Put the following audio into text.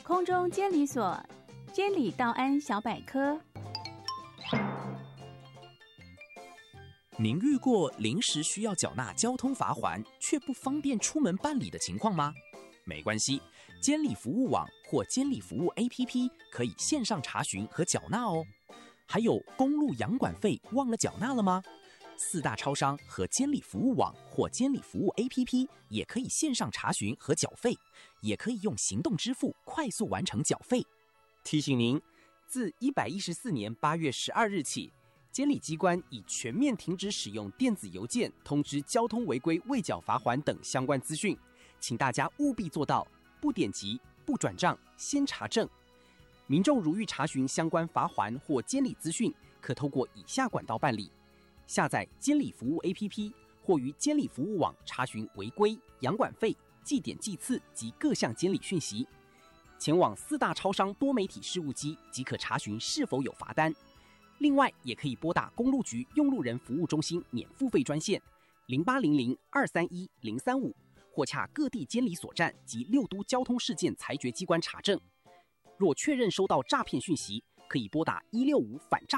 空中监理所监理道安小百科。 您遇过临时需要缴纳交通罚锾却不方便出门办理的情况吗？没关系，监理服务网或监理服务 APP 可以线上查询和缴纳哦。还有公路养管费忘了缴纳了吗？4大超商和监理服务网或监理服务 APP 也可以线上查询和缴费，也可以用行动支付快速完成缴费。 提醒您，自114年8月12日起，监理机关已全面停止使用电子邮件通知交通违规未缴罚锾等相关资讯，请大家务必做到不点击、不转账、先查证。民众如欲查询相关罚锾或监理资讯，可透过以下管道办理：下载监理服务 APP， 或于监理服务网查询违规、养管费、计点计次及各项监理讯息。前往4大超商多媒体事务机即可查询是否有罚单。另外，也可以拨打公路局用路人服务中心免付费专线0800-231-035，或洽各地监理所站及6都交通事件裁决机关查证。若确认收到诈骗讯息，可以拨打165反诈